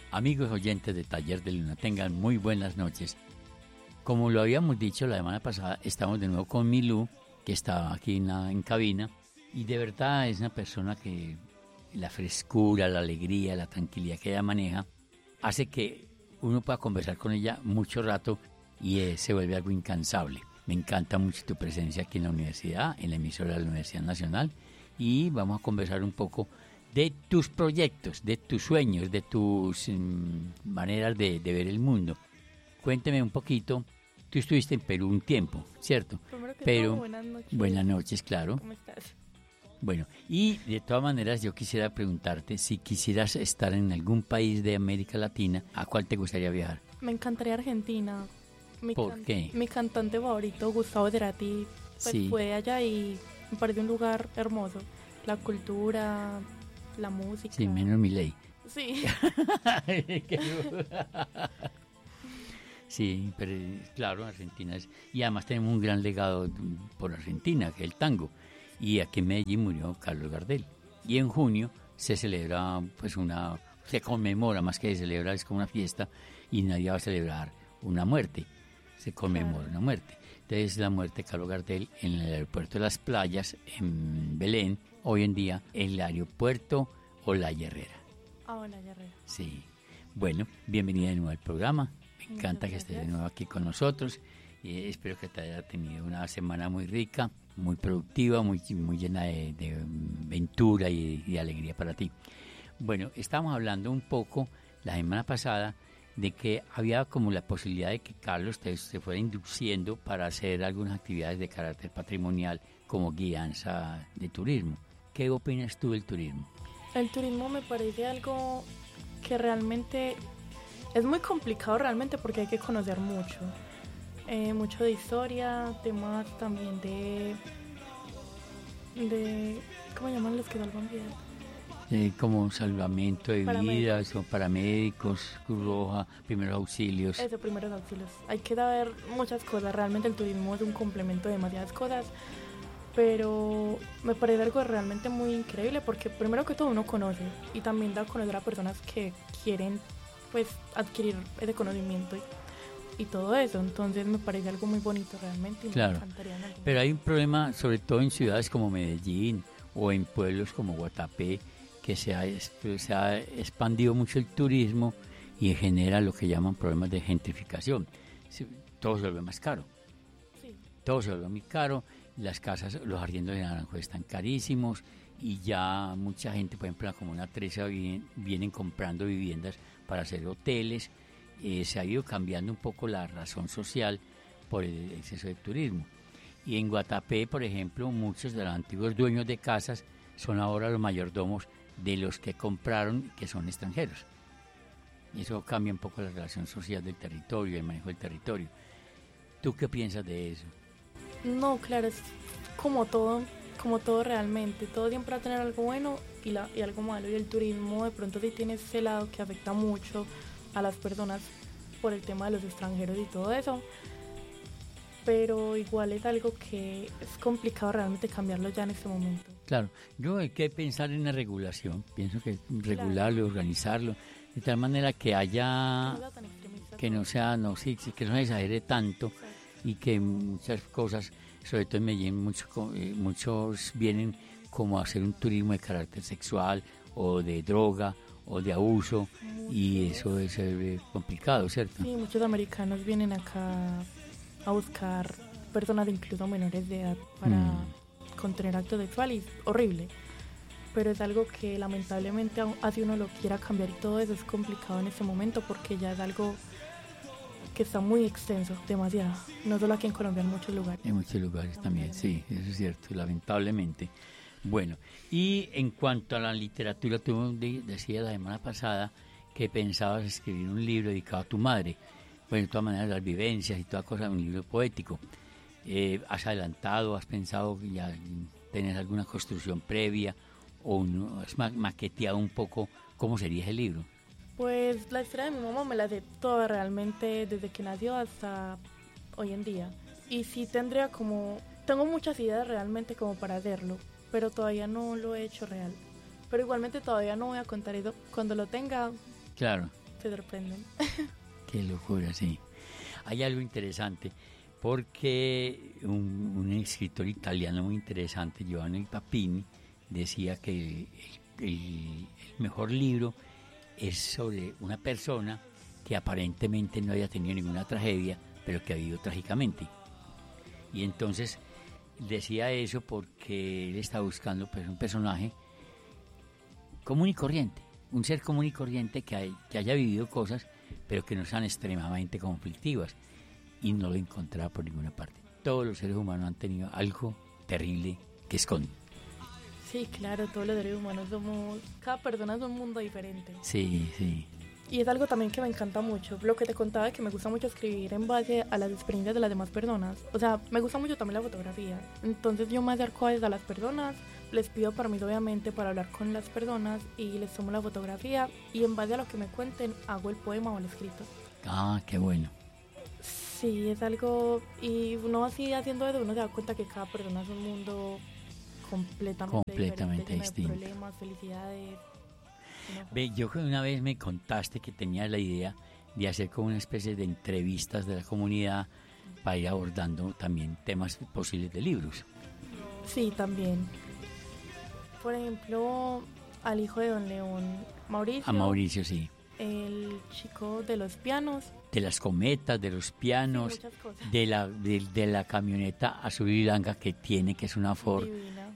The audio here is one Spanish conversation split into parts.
Amigos oyentes de Taller de Luna, tengan muy buenas noches. Como lo habíamos dicho la semana pasada, estamos de nuevo con Milú, que está aquí en cabina, y de verdad es una persona que la frescura, la alegría, la tranquilidad que ella maneja, hace que uno pueda conversar con ella mucho rato y se vuelve algo incansable. Me encanta mucho tu presencia aquí en la universidad, en la emisora de la Universidad Nacional, y vamos a conversar un poco de tus proyectos, de tus sueños, de tus maneras de ver el mundo. Cuénteme un poquito. Tú estuviste en Perú un tiempo, ¿cierto? Pero buenas noches. Buenas noches, claro. ¿Cómo estás? Bueno, y de todas maneras yo quisiera preguntarte si quisieras estar en algún país de América Latina, ¿a cuál te gustaría viajar? Me encantaría Argentina. ¿Por qué? Mi cantante favorito, Gustavo Cerati, pues Sí. fue allá y me pareció un lugar hermoso. La cultura, la música. Sí, menos Milei. Sí. Sí, pero claro, Argentina es... Y además tenemos un gran legado por Argentina, que es el tango. Y aquí en Medellín murió Carlos Gardel. Y en junio se celebra, pues se conmemora, más que se celebra, es como una fiesta, y nadie va a celebrar una muerte. Se conmemora una muerte. Entonces la muerte de Carlos Gardel en el aeropuerto de Las Playas, en Belén, hoy en día el aeropuerto Olaya Herrera. Olaya Herrera. Sí. Bueno, bienvenida de nuevo al programa. Me encanta que estés de nuevo aquí con nosotros. Espero que te haya tenido una semana muy rica, muy productiva, muy llena de aventura y de alegría para ti. Bueno, estábamos hablando un poco la semana pasada de que había como la posibilidad de que Carlos te fuera induciendo para hacer algunas actividades de carácter patrimonial como guianza de turismo. ¿Qué opinas tú del turismo? El turismo me parece algo que realmente es muy complicado realmente porque hay que conocer mucho. Mucho de historia, temas también de ¿cómo llaman los que salvan vidas? Como salvamento de vidas, o paramédicos, Cruz Roja, primeros auxilios. Eso, primeros auxilios. Hay que saber muchas cosas. Realmente el turismo es un complemento de demasiadas cosas, pero me parece algo realmente muy increíble porque primero que todo uno conoce y también da a conocer a personas que quieren pues adquirir ese conocimiento y todo eso. Entonces me parece algo muy bonito realmente y claro. Me encantaría. Pero hay un problema sobre todo en ciudades como Medellín o en pueblos como Guatapé, que se ha expandido mucho el turismo y genera lo que llaman problemas de gentrificación. Todo se vuelve más caro. Sí. Todo se vuelve muy caro, las casas, los arriendos de Naranjo están carísimos y ya mucha gente, por ejemplo, la Comuna 13 vienen comprando viviendas para hacer hoteles. Se ha ido cambiando un poco la razón social por el exceso de turismo. Y en Guatapé, por ejemplo, muchos de los antiguos dueños de casas son ahora los mayordomos de los que compraron, que son extranjeros. Y eso cambia un poco la relación social del territorio, el manejo del territorio. ¿Tú qué piensas de eso? No, claro, es como todo realmente. Todo siempre va a tener algo bueno y algo malo. Y el turismo de pronto sí tiene ese lado que afecta mucho a las personas por el tema de los extranjeros y todo eso. Pero igual es algo que es complicado realmente cambiarlo ya en este momento. Claro, yo hay que pensar en la regulación, pienso que regularlo, organizarlo, de tal manera que haya, que no se exagere tanto. Exacto. Y que muchas cosas, sobre todo en Medellín, muchos vienen como a hacer un turismo de carácter sexual o de droga o de abuso y eso es complicado, ¿cierto? Sí, muchos americanos vienen acá a buscar personas incluso menores de edad para contener actos sexuales, horrible, pero es algo que lamentablemente así uno lo quiera cambiar y todo eso es complicado en este momento porque ya es algo que está muy extenso, demasiado, no solo aquí en Colombia, en muchos lugares. En muchos lugares también, sí, eso es cierto, lamentablemente. Bueno, y en cuanto a la literatura, tú decías la semana pasada que pensabas escribir un libro dedicado a tu madre. Bueno, de todas maneras, las vivencias y toda cosa, un libro poético. ¿Has adelantado, has pensado que ya tenés alguna construcción previa o has maqueteado un poco cómo sería ese libro? Pues la historia de mi mamá me la sé toda realmente desde que nació hasta hoy en día. Y sí tengo muchas ideas realmente como para hacerlo, pero todavía no lo he hecho real. Pero igualmente todavía no voy a contar eso. Cuando lo tenga, claro, se sorprenden. Qué locura, sí. Hay algo interesante, porque un escritor italiano muy interesante, Giovanni Papini, decía que el mejor libro es sobre una persona que aparentemente no haya tenido ninguna tragedia, pero que ha vivido trágicamente. Y entonces decía eso porque él está buscando pues, un personaje común y corriente, un ser común y corriente que haya vivido cosas, pero que no sean extremadamente conflictivas, y no lo encontraba por ninguna parte. Todos los seres humanos han tenido algo terrible que esconden. Sí, claro, todos los seres humanos cada persona es un mundo diferente. Sí, sí. Y es algo también que me encanta mucho. Lo que te contaba es que me gusta mucho escribir en base a las experiencias de las demás personas. O sea, me gusta mucho también la fotografía. Entonces yo me acerco a las personas, les pido permiso obviamente para hablar con las personas y les tomo la fotografía y en base a lo que me cuenten hago el poema o el escrito. Ah, qué bueno. Sí, es algo... Y uno así haciendo eso, uno se da cuenta que cada persona es un mundo completamente distinto. De problemas, felicidades. Ve, yo una vez me contaste que tenías la idea de hacer como una especie de entrevistas de la comunidad para ir abordando también temas posibles de libros. Sí, también. Por ejemplo, al hijo de Don León, Mauricio. A Mauricio, sí. El chico de los pianos. De las cometas, de los pianos, sí, muchas cosas. De la camioneta azul y blanca que tiene, que es una Ford Divina.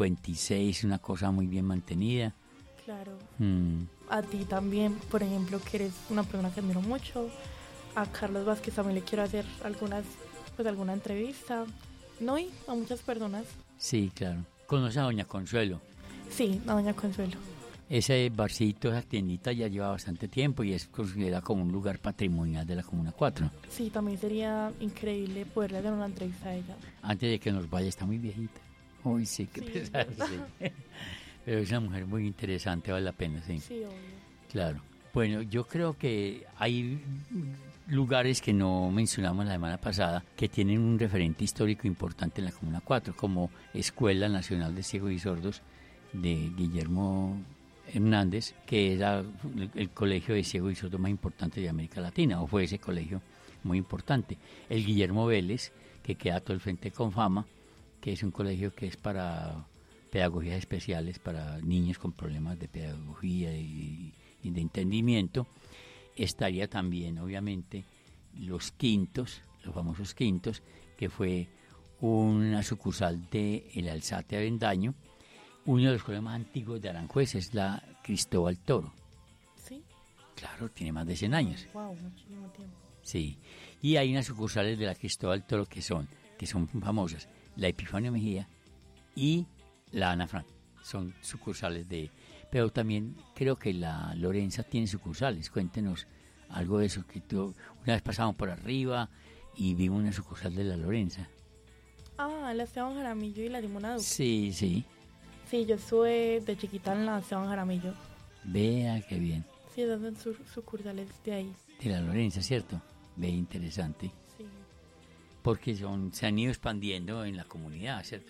56, una cosa muy bien mantenida. Claro. A ti también, por ejemplo, que eres una persona que admiro mucho. A Carlos Vázquez también le quiero hacer alguna entrevista. No, y a muchas personas. Sí, claro. ¿Conoces a Doña Consuelo? Sí, a Doña Consuelo. Ese barcito, esa tiendita ya lleva bastante tiempo y es considerada como un lugar patrimonial de la Comuna 4. Sí, también sería increíble poderle hacer una entrevista a ella. Antes de que nos vaya, está muy viejita. Uy, sí, qué pesar, sí. Pero es una mujer muy interesante, vale la pena, sí. Sí, obvio. Claro. Bueno, yo creo que hay lugares que no mencionamos la semana pasada que tienen un referente histórico importante en la Comuna 4, como Escuela Nacional de Ciegos y Sordos de Guillermo Hernández, que era el colegio de ciegos y sordos más importante de América Latina, o fue ese colegio muy importante. El Guillermo Vélez, que queda todo el frente con Fama, que es un colegio que es para pedagogías especiales para niños con problemas de pedagogía y de entendimiento. Estaría también, obviamente, los Quintos, los famosos Quintos, que fue una sucursal de El Alzate Avendaño. Uno de los colegios más antiguos de Aranjuez es la Cristóbal Toro. ¿Sí? Claro, tiene más de 100 años. Wow, muchísimo tiempo. Sí, y hay unas sucursales de la Cristóbal Toro que son famosas, la Epifanio Mejía y la Ana Frank. Son sucursales de... Pero también creo que la Lorenza tiene sucursales. Cuéntenos algo de eso, que tú una vez pasamos por arriba y vimos una sucursal de la Lorenza. Ah, la Esteban Jaramillo y la Simona Duque. Sí, sí. Sí, yo estuve de chiquita en la Esteban Jaramillo. Vea, qué bien. Sí, esas son sucursales de ahí. De la Lorenza, ¿cierto? Ve, interesante. Sí. Porque se han ido expandiendo en la comunidad, ¿cierto?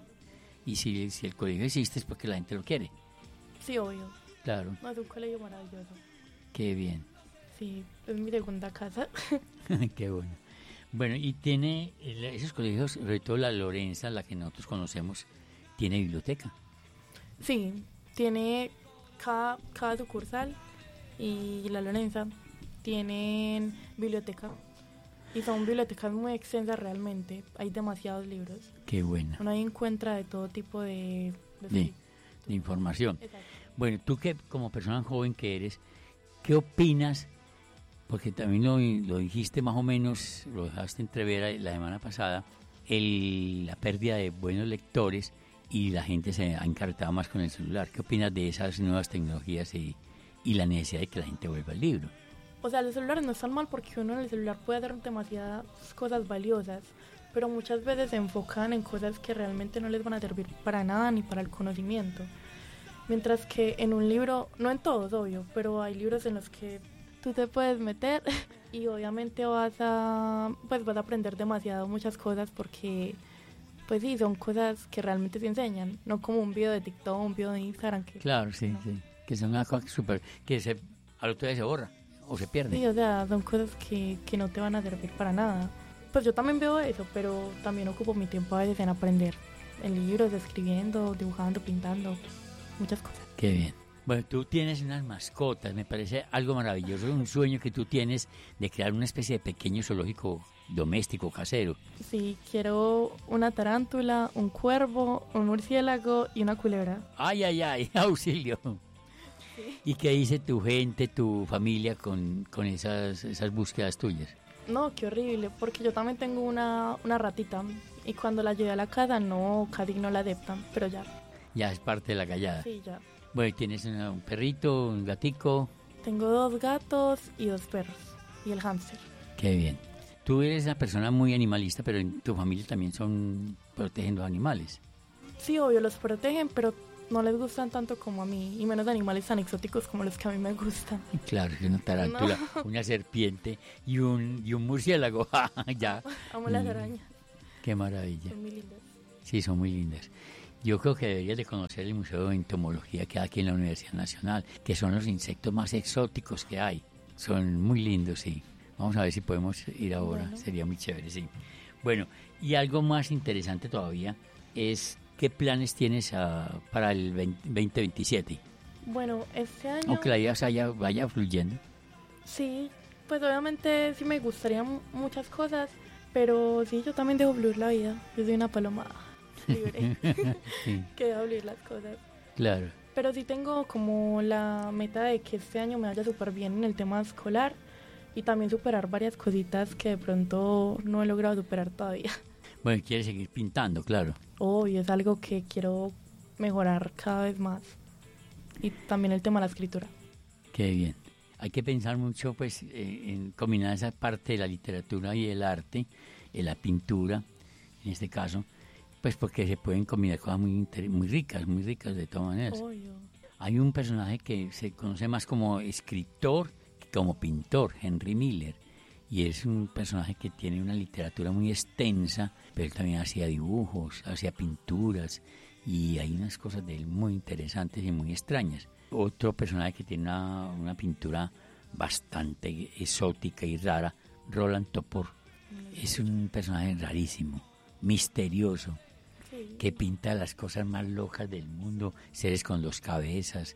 Y si el colegio existe es porque la gente lo quiere. Sí, obvio. Claro. No, es un colegio maravilloso. Qué bien. Sí, es mi segunda casa. Qué bueno. Bueno, y tiene esos colegios, sobre todo la Lorenza, la que nosotros conocemos, tiene biblioteca. Sí, tiene cada sucursal y la Lorenza tienen biblioteca. Y son bibliotecas muy extensas realmente. Hay demasiados libros. Qué bueno. Uno ahí encuentra de todo tipo de información. Exacto. Bueno, tú que como persona joven que eres, ¿qué opinas? Porque también lo dijiste más o menos, lo dejaste entrever la semana pasada, la pérdida de buenos lectores y la gente se ha encartado más con el celular. ¿Qué opinas de esas nuevas tecnologías y la necesidad de que la gente vuelva al libro? O sea, los celulares no están mal porque uno en el celular puede hacer demasiadas cosas valiosas, pero muchas veces se enfocan en cosas que realmente no les van a servir para nada ni para el conocimiento. Mientras que en un libro, no en todos, obvio, pero hay libros en los que tú te puedes meter y obviamente vas a aprender demasiado muchas cosas porque, pues sí, son cosas que realmente se enseñan, no como un video de TikTok, un video de Instagram. Claro, sí, no. sí, que son una cosa súper, que al otro día se borra. o se pierde. Sí, o sea, son cosas que no te van a servir para nada. Pues yo también veo eso, pero también ocupo mi tiempo a veces en aprender. En libros, escribiendo, dibujando, pintando, muchas cosas. Qué bien. Bueno, tú tienes unas mascotas, me parece algo maravilloso, un sueño que tú tienes de crear una especie de pequeño zoológico doméstico, casero. Sí, quiero una tarántula, un cuervo, un murciélago y una culebra. Ay, ay, ay, auxilio. Sí. ¿Y qué dice tu gente, tu familia con esas búsquedas tuyas? No, qué horrible, porque yo también tengo una ratita y cuando la llevé a la casa no, casi no la adaptan, pero ya. Ya es parte de la callada. Sí, ya. Bueno, ¿tienes un perrito, un gatico? Tengo 2 gatos y 2 perros y el hámster. Qué bien. Tú eres una persona muy animalista, pero en tu familia también protegen los animales. Sí, obvio, los protegen, pero no les gustan tanto como a mí, y menos animales tan exóticos como los que a mí me gustan. Claro, una tarántula, una serpiente y un murciélago. Ya. Amo las arañas. Qué maravilla. Son muy lindas. Sí, son muy lindas. Yo creo que deberías de conocer el Museo de Entomología que hay aquí en la Universidad Nacional, que son los insectos más exóticos que hay. Son muy lindos, sí. Vamos a ver si podemos ir ahora, Bueno. Sería muy chévere, sí. Bueno, y algo más interesante todavía es qué planes tienes para el 2027. Bueno, este año... Aunque la vida vaya fluyendo. Sí, pues obviamente sí me gustarían muchas cosas, pero sí, yo también dejo fluir la vida. Yo soy una paloma libre Sí, que deja fluir las cosas. claro. Pero sí tengo como la meta de que este año me vaya súper bien en el tema escolar y también superar varias cositas que de pronto no he logrado superar todavía. Bueno, quieres seguir pintando, claro. Obvio, es algo que quiero mejorar cada vez más. Y también el tema de la escritura. Qué bien. Hay que pensar mucho pues en combinar esa parte de la literatura y el arte, en la pintura, en este caso, pues porque se pueden combinar cosas muy ricas de todas maneras. Obvio. Hay un personaje que se conoce más como escritor que como pintor, Henry Miller, y es un personaje que tiene una literatura muy extensa, pero él también hacía dibujos, hacía pinturas, y hay unas cosas de él muy interesantes y muy extrañas. Otro personaje que tiene una pintura bastante exótica y rara, Roland Topor, es un personaje rarísimo, misterioso, Sí. que pinta las cosas más locas del mundo, seres con 2 cabezas,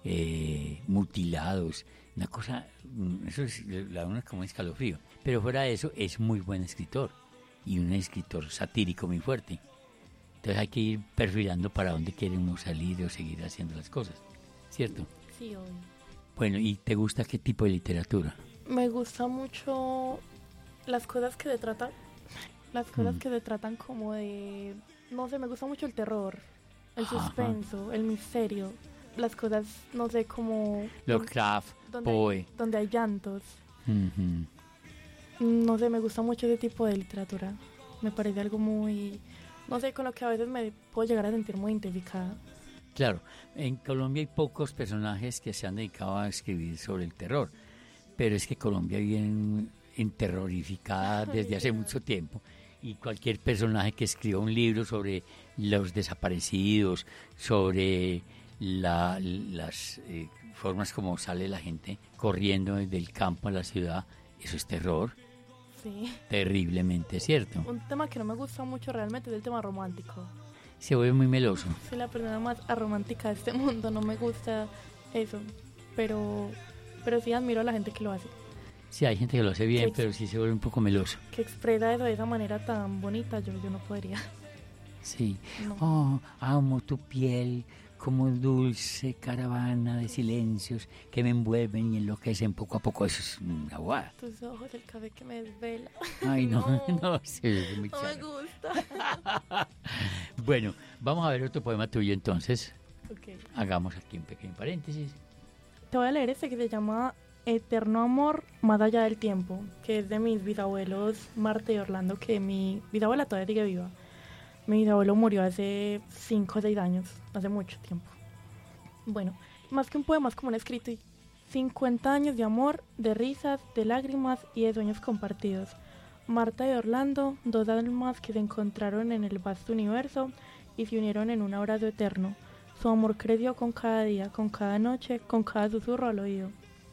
mutilados, una cosa, eso es la una como un escalofrío. Pero fuera de eso, es muy buen escritor y un escritor satírico muy fuerte. Entonces hay que ir perfilando para dónde quiere uno salir o seguir haciendo las cosas, ¿cierto? Sí, obvio. Bueno, ¿y te gusta qué tipo de literatura? Me gusta mucho las cosas que se tratan, que se tratan como de, no sé, me gusta mucho el terror, el Ajá. suspenso, el misterio, las cosas, no sé, como Lovecraft, donde Poe. donde hay llantos. Ujú. No sé, me gusta mucho ese tipo de literatura. Me parece algo muy, no sé, con lo que a veces me puedo llegar a sentir muy identificada. Claro, en Colombia hay pocos personajes que se han dedicado a escribir sobre el terror, pero es que Colombia vive terrorificada desde hace mucho tiempo, y cualquier personaje que escriba un libro sobre los desaparecidos, sobre las formas como sale la gente corriendo desde el campo a la ciudad, eso es terror, Sí. terriblemente cierto. Un tema que no me gusta mucho realmente es el tema romántico. Se vuelve muy meloso. Soy la persona más aromántica de este mundo, no me gusta eso, pero sí admiro a la gente que lo hace, Sí, hay gente que lo hace bien, Sí. pero sí se vuelve un poco meloso. que expresa eso de esa manera tan bonita. Yo no podría. Sí. No. Oh, amo tu piel como dulce caravana de silencios que me envuelven y enloquecen poco a poco. Eso es una guada. Tus ojos, el café que me desvela. Ay, no, No. no, sí, es muy No me charro. gusta. Bueno, vamos a ver otro poema tuyo entonces. Ok. Hagamos aquí un pequeño paréntesis. Te voy a leer este que se llama Eterno Amor Más Allá del Tiempo, que es de mis bisabuelos Marta y Orlando, que mi bisabuela todavía sigue viva. Mi bisabuelo murió hace 5 o 6 años, hace mucho tiempo. Bueno, más que un poema, es como un escrito. 50 años de amor, de risas, de lágrimas y de sueños compartidos. Marta y Orlando, 2 almas que se encontraron en el vasto universo y se unieron en un abrazo eterno. Su amor creció con cada día, con cada noche, con cada susurro al oído.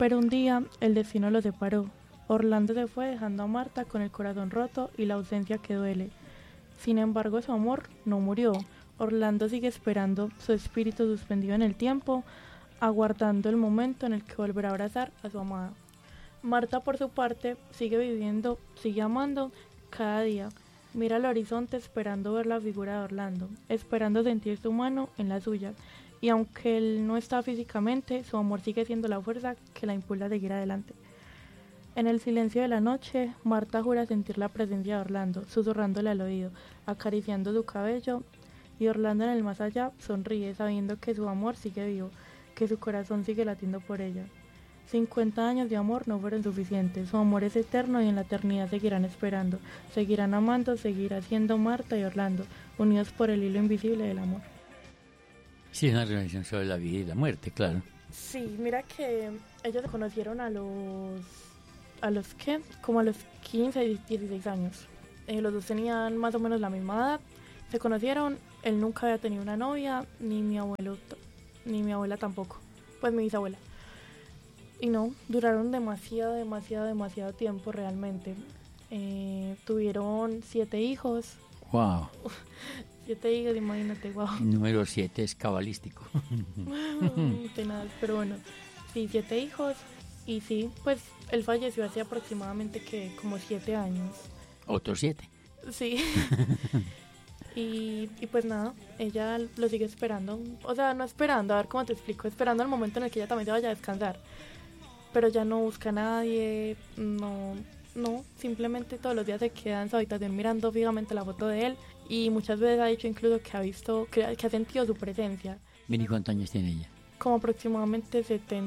Pero un día el destino los separó. Orlando se fue dejando a Marta con el corazón roto y la ausencia que duele. Sin embargo, su amor no murió. Orlando sigue esperando su espíritu suspendido en el tiempo, aguardando el momento en el que volverá a abrazar a su amada. Marta, por su parte, sigue viviendo, sigue amando cada día. Mira al horizonte esperando ver la figura de Orlando, esperando sentir su mano en la suya. Y aunque él no está físicamente, su amor sigue siendo la fuerza que la impulsa a seguir adelante. En el silencio de la noche, Marta jura sentir la presencia de Orlando, susurrándole al oído, acariciando su cabello, y Orlando en el más allá sonríe, sabiendo que su amor sigue vivo, que su corazón sigue latiendo por ella. 50 años de amor no fueron suficientes, su amor es eterno y en la eternidad seguirán esperando, seguirán amando, seguirá siendo Marta y Orlando, unidos por el hilo invisible del amor. Sí, es una relación sobre la vida y la muerte, claro. Sí, mira que ellos se conocieron a los ¿qué? Como a los 15 y 16 años. Los dos tenían más o menos la misma edad. Se conocieron, él nunca había tenido una novia, ni mi abuela tampoco. Pues mi bisabuela. Y no, duraron demasiado tiempo realmente. Tuvieron 7 hijos. Wow. 7 hijos, imagínate, wow. El número 7 es cabalístico. Tenaz, pero bueno, sí, 7 hijos. Y sí, pues él falleció hace aproximadamente que como 7 años. Otros 7. Sí. y pues nada, ella lo sigue esperando. O sea, no esperando, a ver cómo te explico, esperando el momento en el que ella también se vaya a descansar. Pero ya no busca a nadie, no, simplemente todos los días se queda en su habitación mirando fijamente la foto de él. Y muchas veces ha dicho incluso que ha visto, que ha sentido su presencia. ¿Y cuántos años tiene ella? Como aproximadamente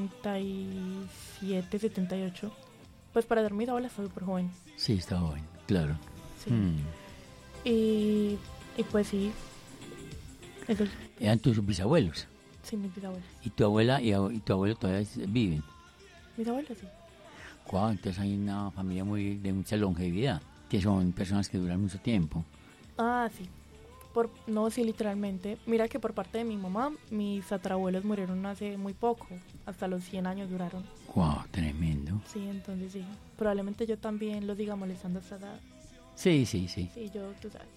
77, 78. Pues para ser mi abuela está súper joven. Sí, está joven, claro. Sí. Y pues sí. Eso. ¿Eran tus bisabuelos? Sí, mis bisabuelos. ¿Y tu abuela y tu abuelo todavía viven? Mis abuelos, sí. Wow, entonces hay una familia de mucha longevidad, que son personas que duran mucho tiempo. Ah, sí. No, sí, literalmente. Mira que por parte de mi mamá, mis tatarabuelos murieron hace muy poco. Hasta los 100 años duraron. Wow, tremendo. Sí, entonces sí. Probablemente yo también los siga molestando hasta esa edad. Sí. Sí, yo, tú sabes.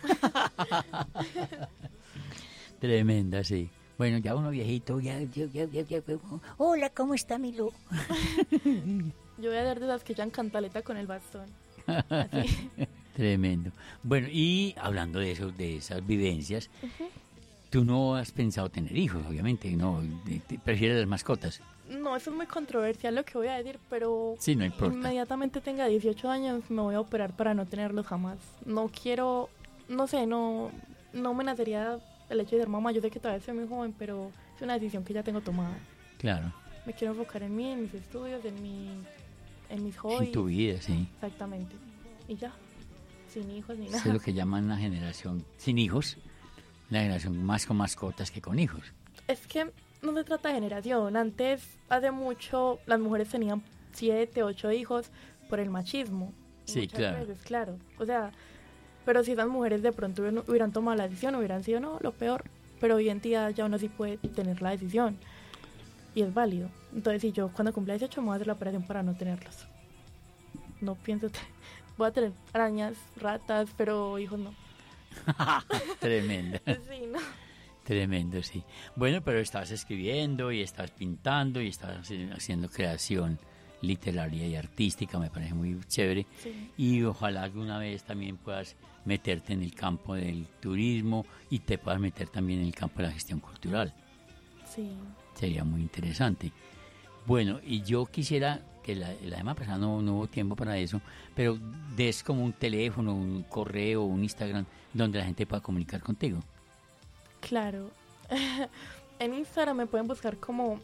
Tremenda, sí. Bueno, ya uno viejito, ya. Hola, ¿cómo está mi Lu? Yo voy a dar de las que echan cantaleta con el bastón. Así. Tremendo. Bueno, y hablando de eso, de esas vivencias, tú no has pensado tener hijos, obviamente, ¿no? ¿Prefieres las mascotas? No, eso es muy controversial lo que voy a decir, pero sí, no importa. Inmediatamente tenga 18 años me voy a operar para no tenerlos jamás. No quiero, no sé, no me nacería el hecho de ser mamá. Yo sé que todavía soy muy joven, pero es una decisión que ya tengo tomada. Claro. Me quiero enfocar en mí, en mis estudios, en mis hobbies. En tu vida, sí. Exactamente. Y ya, sin hijos ni nada. Eso es lo que llaman la generación sin hijos, la generación más con mascotas que con hijos. Es que no se trata de generación. Antes, hace mucho, las mujeres tenían 7, 8 hijos por el machismo. Sí, claro. Veces, claro. O sea, pero si esas mujeres de pronto hubieran tomado la decisión, hubieran sido no, lo peor. Pero hoy en día ya uno sí puede tener la decisión. Y es válido. Entonces, si yo cuando cumpla 18 me voy a hacer la operación para no tenerlos. No pienso... Voy a tener arañas, ratas, pero hijos no. Tremenda. Sí, ¿no? Tremendo, sí. Bueno, pero estabas escribiendo y estás pintando y estás haciendo creación literaria y artística, me parece muy chévere. Sí. Y ojalá alguna vez también puedas meterte en el campo del turismo y te puedas meter también en el campo de la gestión cultural. Sí. Sería muy interesante. Bueno, y yo quisiera que la semana pasada no hubo tiempo para eso, pero des como un teléfono, un correo, un Instagram, donde la gente pueda comunicar contigo. Claro. En Instagram me pueden buscar como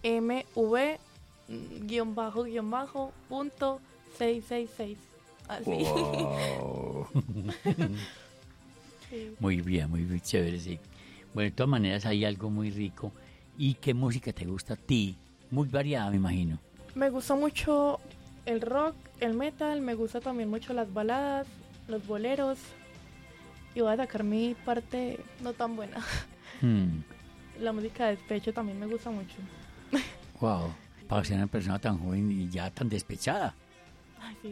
mv__.666. Así. Wow. Sí. Muy bien, muy chévere, sí. Bueno, de todas maneras hay algo muy rico. ¿Y qué música te gusta a ti? Muy variada, me imagino. Me gusta mucho el rock, el metal, me gusta también mucho las baladas, los boleros. Y voy a sacar mi parte no tan buena. La música de despecho también me gusta mucho. Wow. para ser una persona tan joven y ya tan despechada. Ay, sí.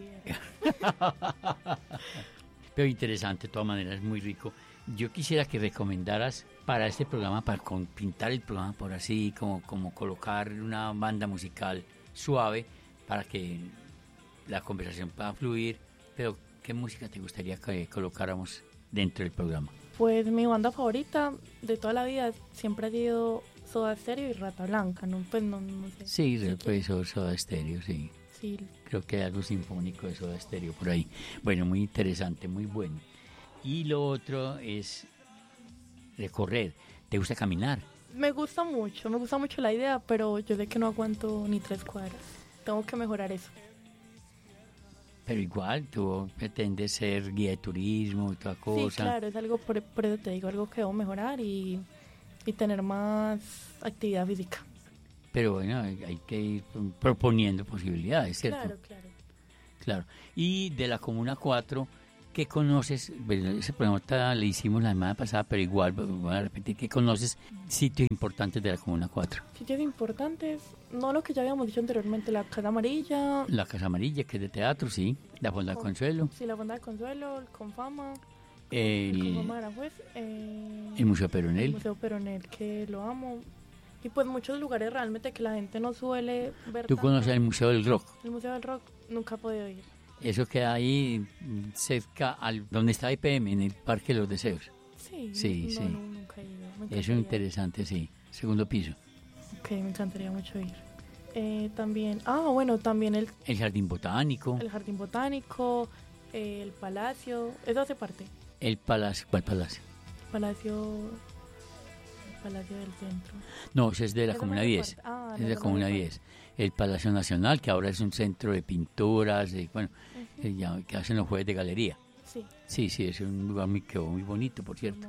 Pero interesante, de todas maneras, muy rico. Yo quisiera que recomendaras para este programa, para pintar el programa por así, como colocar una banda musical suave para que la conversación pueda fluir. Pero, ¿qué música te gustaría que colocáramos dentro del programa? Pues mi banda favorita de toda la vida siempre ha sido Soda Stereo y Rata Blanca, ¿no? Pues no sé. Sí, pues Soda Stereo, sí. Sí. Creo que hay algo sinfónico de Soda Stereo por ahí. Bueno, muy interesante, muy bueno. Y lo otro es recorrer. ¿Te gusta caminar? Me gusta mucho la idea, pero yo sé que no aguanto ni 3 cuadras. Tengo que mejorar eso. Pero igual, tú pretendes ser guía de turismo y toda cosa. Sí, claro, es algo, por eso te digo, algo que debo mejorar y tener más actividad física. Pero bueno, hay que ir proponiendo posibilidades, ¿cierto? Claro. Claro. Y de la Comuna 4, ¿qué conoces? Bueno, esa pregunta le hicimos la semana pasada, pero igual voy a repetir, ¿qué conoces sitios importantes de la Comuna 4? Sitios importantes, no lo que ya habíamos dicho anteriormente, la Casa Amarilla. La Casa Amarilla, que es de teatro, sí. La Fonda del Consuelo. Sí, la Fonda del Consuelo, el Confama. El Confama de Aranjuez. El Museo Peronel. El Museo Peronel, que lo amo. Y pues muchos lugares realmente que la gente no suele ver. ¿Tú conoces el Museo del Rock? El Museo del Rock nunca he podido ir. Eso queda ahí cerca donde está IPM, en el Parque de los Deseos. Sí. No, nunca he ido. Eso es interesante, sí. Segundo piso. Ok, me encantaría mucho ir. También el Jardín Botánico. El Jardín Botánico, el Palacio, eso hace parte. El Palacio, ¿cuál Palacio? El Palacio del Centro. No, ese es de la Comuna 10. Es de la Comuna 10. El Palacio Nacional, que ahora es un centro de pinturas, que hacen los jueves de galería. Sí, es un lugar quedó muy bonito, por cierto.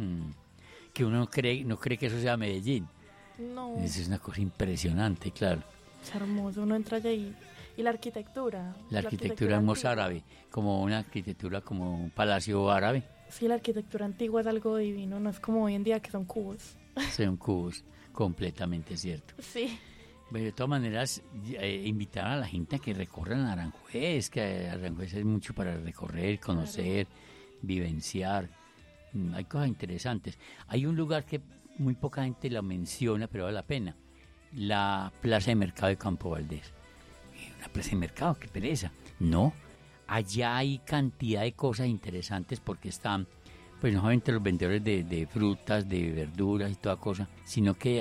Que uno no cree que eso sea Medellín. No. Eso es una cosa impresionante, claro. Es hermoso, uno entra allá y la arquitectura. La arquitectura es mozárabe, como una arquitectura como un palacio árabe. Sí, la arquitectura antigua es algo divino, no es como hoy en día que son cubos. Son cubos, completamente cierto. Sí. Pero de todas maneras, invitar a la gente a que recorran Aranjuez, que Aranjuez es mucho para recorrer, conocer, vivenciar. Hay cosas interesantes. Hay un lugar que muy poca gente la menciona, pero vale la pena. La Plaza de Mercado de Campo Valdés. Una plaza de mercado, qué pereza. No, allá hay cantidad de cosas interesantes porque están, pues no solamente los vendedores de frutas, de verduras y toda cosa, sino que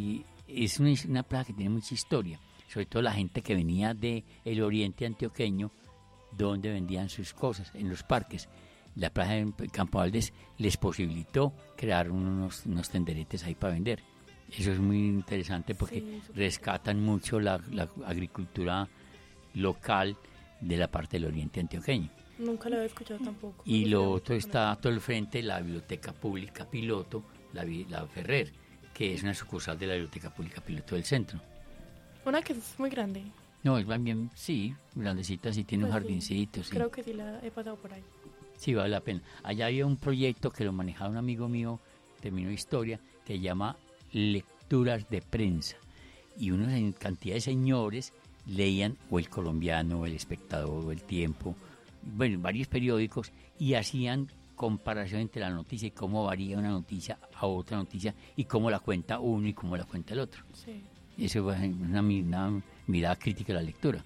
es una plaza que tiene mucha historia, sobre todo la gente que venía del oriente antioqueño, donde vendían sus cosas, en los parques. La plaza de Campo Valdés les posibilitó crear unos tenderetes ahí para vender. Eso es muy interesante porque rescatan mucho la agricultura local de la parte del oriente antioqueño. Nunca lo había escuchado tampoco. Y lo otro está todo el frente, la Biblioteca Pública Piloto, la Ferrer, que es una sucursal de la Biblioteca Pública Piloto del centro. Una que es muy grande. No, es bien, sí, grandecita, sí, tiene un jardincito. Sí. Creo que sí la he pasado por ahí. Sí, vale la pena. Allá había un proyecto que lo manejaba un amigo mío, terminó historia, que se llama Lecturas de Prensa. Y una cantidad de señores leían o El Colombiano, o El Espectador, o El Tiempo, bueno, varios periódicos, y hacían comparación entre la noticia y cómo varía una noticia a otra noticia y cómo la cuenta uno y cómo la cuenta el otro. Sí. Eso es una mirada crítica a la lectura.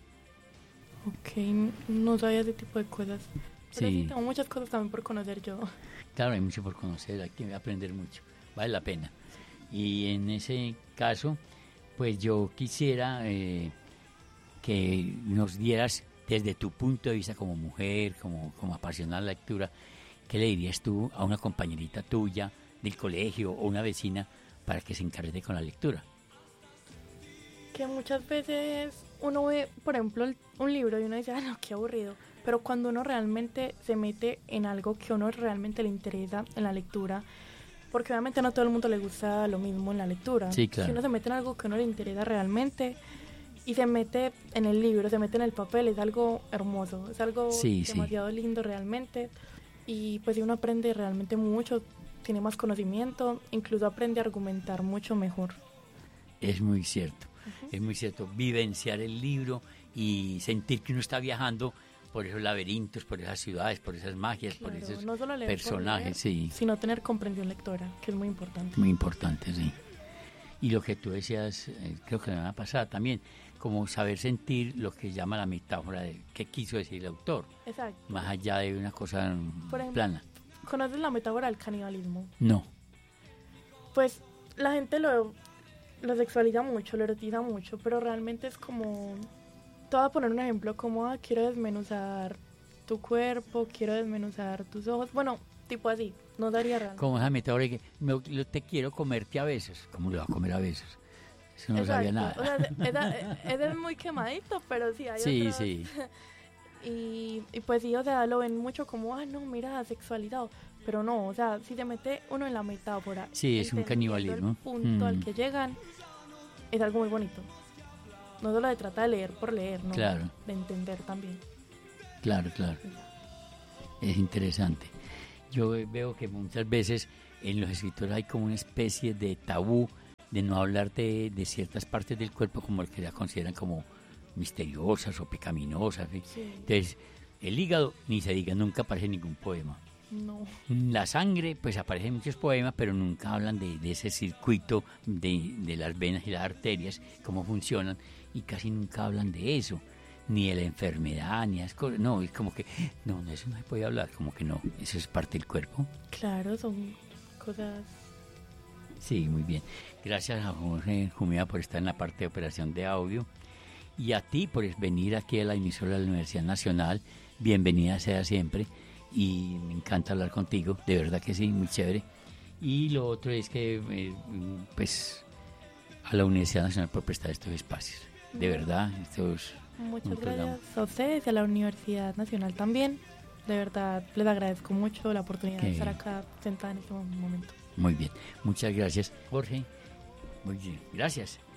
Ok, no sabía ese tipo de cosas. Pero Sí, tengo muchas cosas también por conocer yo. Claro, hay mucho por conocer, hay que aprender mucho, vale la pena. Y en ese caso, pues yo quisiera que nos dieras desde tu punto de vista como mujer, como apasionada de la lectura, ¿qué le dirías tú a una compañerita tuya del colegio o una vecina para que se encargue con la lectura? Que muchas veces uno ve, por ejemplo, un libro y uno dice, no, qué aburrido. Pero cuando uno realmente se mete en algo que a uno realmente le interesa en la lectura, porque obviamente no a todo el mundo le gusta lo mismo en la lectura. Sí, claro. Si uno se mete en algo que a uno le interesa realmente y se mete en el libro, se mete en el papel, es algo hermoso, es algo demasiado lindo realmente. Y pues si uno aprende realmente mucho, tiene más conocimiento, incluso aprende a argumentar mucho mejor. Es muy cierto. es muy cierto, vivenciar el libro y sentir que uno está viajando por esos laberintos, por esas ciudades, por esas magias, Claro, por esos no solo leer por personajes, leer, sí. sino tener comprensión lectora, que es muy importante. Muy importante, sí. Y lo que tú decías, creo que la semana pasada también, como saber sentir lo que llama la metáfora de qué quiso decir el autor, Exacto. más allá de una cosa Por ejemplo, plana. ¿conoces la metáfora del canibalismo? No, Pues la gente lo sexualiza mucho, lo erotiza mucho, pero realmente es como... Te voy a poner un ejemplo, como quiero desmenuzar tu cuerpo, quiero desmenuzar tus ojos, bueno, tipo así, no daría realmente. como esa metáfora de que te quiero comerte a veces, ¿cómo le va a comer a veces? Eso no sabía nada. O sea, ese es muy quemadito, pero sí hay Sí, otros. sí, Y pues sí, o sea, lo ven mucho como, no, mira, sexualizado. Pero no, o sea, si se mete uno en la metáfora, sí, es un entendiendo canibalismo. el punto al que llegan, es algo muy bonito. No solo se trata de leer por leer, no, Claro. de entender también. Claro, claro. Es interesante. Yo veo que muchas veces en los escritores hay como una especie de tabú de no hablar de ciertas partes del cuerpo como que la consideran como misteriosas o pecaminosas. ¿Sí? Sí. Entonces, el hígado, ni se diga, nunca aparece en ningún poema. No, La sangre, pues aparecen muchos poemas, pero nunca hablan de ese circuito de las venas y las arterias, cómo funcionan, y casi nunca hablan de eso, ni de la enfermedad, ni las cosas. No, es como que, no, eso no se puede hablar, como que no, eso es parte del cuerpo. claro, son cosas... Sí, muy bien. Gracias a Jorge Jumea por estar en la parte de operación de audio, y a ti por venir aquí a la emisora de la Universidad Nacional. Bienvenida sea siempre. Y me encanta hablar contigo, de verdad que sí, muy chévere. Y lo otro es que, pues, a la Universidad Nacional por prestar estos espacios. De verdad, esto es Muchas un programa. gracias a ustedes y a la Universidad Nacional también. De verdad, les agradezco mucho la oportunidad de estar acá sentada en este momento. Muy bien, muchas gracias, Jorge. Muy bien, gracias.